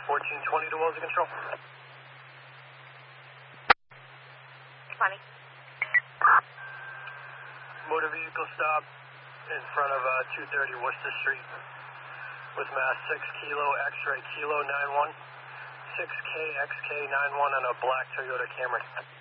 1420 to Wells Control. 20. Motor vehicle stop in front of 230 Worcester Street with mass 6 Kilo X-ray Kilo 91, 6K XK 91 on a black Toyota Camry.